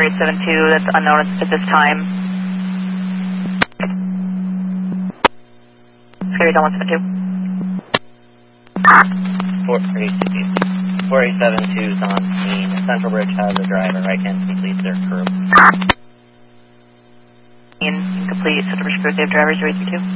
4872, that's unknown at this time. Scary Zone 172. 4872 is on scene. Central Bridge has a driver. I can't complete their crew. Incomplete. Central Bridge crew, they have drivers, 0832.